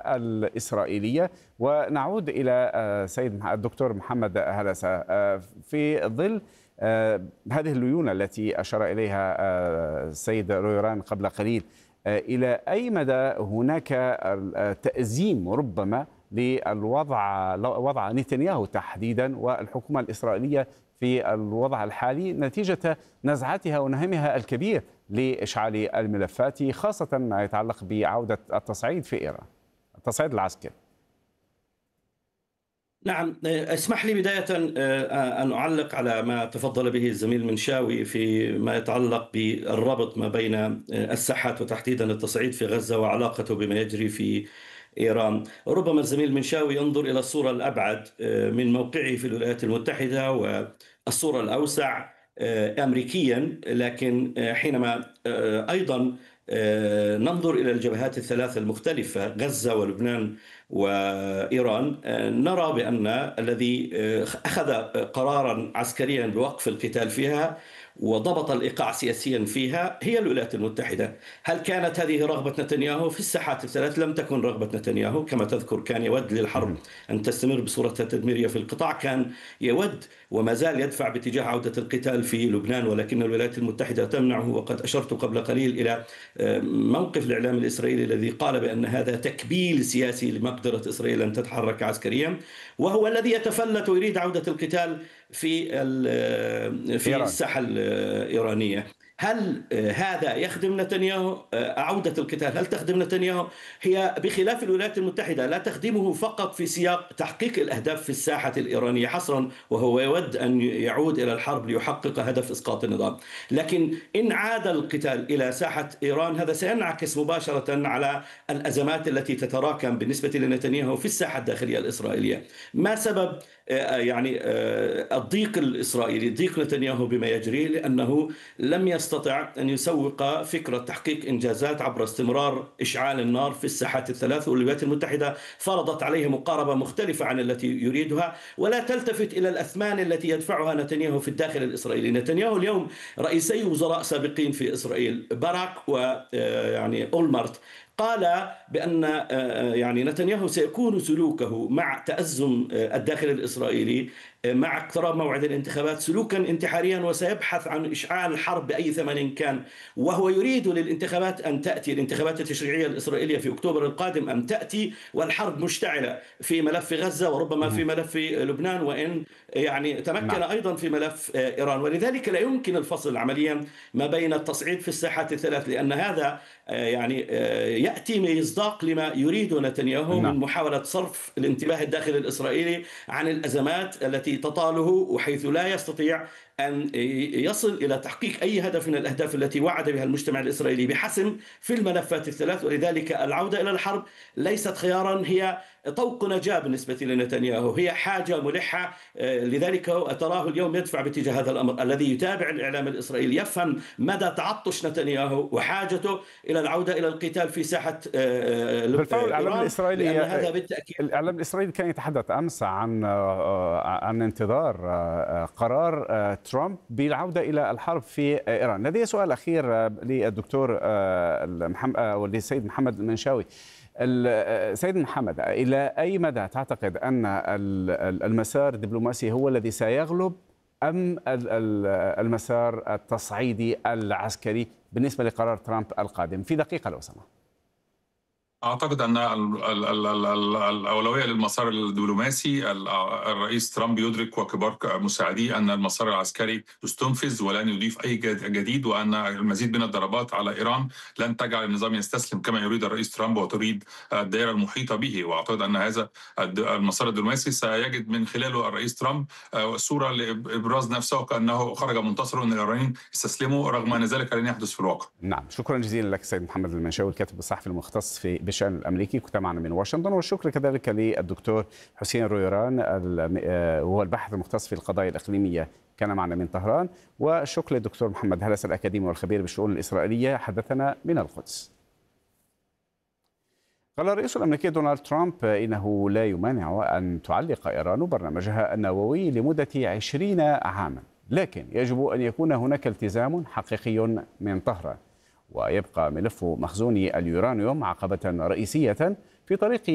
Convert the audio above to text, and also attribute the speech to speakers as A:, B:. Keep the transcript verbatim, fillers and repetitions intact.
A: الإسرائيلية. ونعود إلى سيد الدكتور محمد هلسة في ظل هذه الليونة التي أشار إليها السيد رويران قبل قليل. إلى أي مدى هناك تأزيم ربما للوضع وضع نتنياهو تحديدا والحكومة الإسرائيلية في الوضع الحالي نتيجة نزعتها ونهمها الكبير لإشعال الملفات، خاصة ما يتعلق بعودة التصعيد في إيران، التصعيد العسكري؟
B: نعم، اسمح لي بداية أن أعلق على ما تفضل به الزميل المنشاوي في ما يتعلق بالربط ما بين الساحات وتحديدا التصعيد في غزة وعلاقته بما يجري في إيران. ربما الزميل المنشاوي ينظر إلى الصورة الأبعد من موقعه في الولايات المتحدة والصورة الأوسع أمريكيا، لكن حينما أيضا ننظر إلى الجبهات الثلاث المختلفة غزة ولبنان وإيران، نرى بأن الذي أخذ قرارا عسكريا بوقف القتال فيها وضبط الإيقاع سياسيا فيها هي الولايات المتحدة. هل كانت هذه رغبة نتنياهو؟ في الساحات الثلاث لم تكن رغبة نتنياهو. كما تذكر كان يود للحرب أن تستمر بصورتها التدميرية في القطاع، كان يود وما زال يدفع باتجاه عودة القتال في لبنان، ولكن الولايات المتحدة تمنعه. وقد أشرت قبل قليل إلى موقف الإعلام الإسرائيلي الذي قال بأن هذا تكبيل سياسي لمقدرة إسرائيل أن تتحرك عسكريا، وهو الذي يتفلت ويريد عودة القتال في في الساحة الإيرانية. هل هذا يخدم نتنياهو؟ عودة القتال هل تخدم نتنياهو؟ هي بخلاف الولايات المتحدة لا تخدمه فقط في سياق تحقيق الأهداف في الساحة الإيرانية حصرا، وهو يود أن يعود إلى الحرب ليحقق هدف إسقاط النظام. لكن إن عاد القتال إلى ساحة إيران هذا سينعكس مباشرة على الأزمات التي تتراكم بالنسبة لنتنياهو في الساحة الداخلية الإسرائيلية. ما سبب يعني الضيق الإسرائيلي، ضيق نتنياهو بما يجري؟ لأنه لم يستطع أن يسوق فكرة تحقيق إنجازات عبر استمرار إشعال النار في الساحات الثلاث، والولايات المتحدة فرضت عليه مقاربة مختلفة عن التي يريدها، ولا تلتفت إلى الأثمان التي يدفعها نتنياهو في الداخل الإسرائيلي. نتنياهو اليوم رئيسي وزراء سابقين في إسرائيل، باراك ويعني أولمرت، قال بأن يعني نتنياهو سيكون سلوكه مع تأزم الداخل الإسرائيلي مع اقتراب موعد الانتخابات سلوكا انتحاريا، وسيبحث عن إشعال الحرب بأي ثمن كان. وهو يريد للانتخابات أن تأتي، الانتخابات التشريعية الإسرائيلية في أكتوبر القادم أن تأتي والحرب مشتعلة في ملف غزة وربما في ملف لبنان، وإن يعني تمكن أيضا في ملف إيران. ولذلك لا يمكن الفصل عمليا ما بين التصعيد في الساحات الثلاث، لأن هذا يعني يأتي مصداق لما يريد نتنياهو من محاولة صرف الانتباه الداخل الإسرائيلي عن الأزمات التي تطاله، وحيث لا يستطيع أن يصل إلى تحقيق أي هدف من الأهداف التي وعد بها المجتمع الإسرائيلي بحسم في الملفات الثلاث. ولذلك العودة إلى الحرب ليست خيارا، هي طوق نجاة بالنسبة لنتنياهو، هي حاجة ملحة. لذلك تراه اليوم يدفع باتجاه هذا الأمر. الذي يتابع الإعلام الإسرائيلي يفهم مدى تعطش نتنياهو وحاجته إلى العودة إلى القتال في ساحة
A: بالفعل. الإعلام الإسرائيلي
B: هذا بالتأكيد
A: الإعلام الإسرائيلي كان يتحدث أمس عن عن انتظار قرار ترامب بالعودة إلى الحرب في إيران. لدي سؤال أخير للدكتور محمد وللسيد محمد المنشاوي. السيد محمد، إلى أي مدى تعتقد أن المسار الدبلوماسي هو الذي سيغلب أم المسار التصعيدي العسكري بالنسبة لقرار ترامب القادم؟ في دقيقة لو سمحت.
C: أعتقد أن الأولوية للمسار الدبلوماسي. الرئيس ترامب يدرك وكبار مساعديه أن المسار العسكري يستنفذ ولن يضيف أي جديد، وأن المزيد من الضربات على إيران لن تجعل النظام يستسلم كما يريد الرئيس ترامب وتريد الدائرة المحيطة به. وأعتقد أن هذا المسار الدبلوماسي سيجد من خلاله الرئيس ترامب صورة لإبراز نفسه كأنه خرج منتصر وأن الإيرانيين يستسلموا، رغم أن ذلك لن يحدث في الواقع.
A: نعم، شكرا جزيلا لك سيد محمد المنشاوي الكاتب الصحفي المختص في بالشأن الأمريكي، كنت معنا من واشنطن. والشكر كذلك للدكتور حسين رويران وهو الباحث المختص في القضايا الإقليمية، كان معنا من طهران. والشكر للدكتور محمد هلسة الأكاديمي والخبير بالشؤون الإسرائيلية، حدثنا من القدس. قال الرئيس الأمريكي دونالد ترامب إنه لا يمانع أن تعلق إيران برنامجها النووي لمدة عشرين عاما، لكن يجب أن يكون هناك التزام حقيقي من طهران، ويبقى ملف مخزون اليورانيوم عقبة رئيسية في طريق